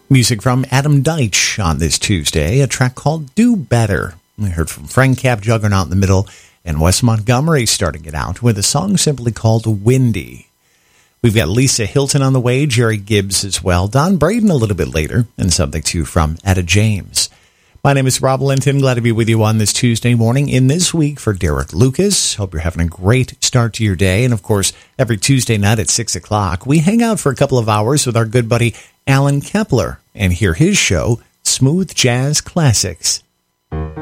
Music from Adam Deitch on this Tuesday, a track called Do Better. We heard from Frank Cap Juggernaut in the middle, and Wes Montgomery starting it out with a song simply called Windy. We've got Lisa Hilton on the way, Jerry Gibbs as well, Don Braden a little bit later, and something too from Etta James. My name is Rob Linton. Glad to be with you on this Tuesday morning in this week for Derek Lucas. Hope you're having a great start to your day. And, of course, every Tuesday night at 6 o'clock, we hang out for a couple of hours with our good buddy Alan Kepler and hear his show, Smooth Jazz Classics.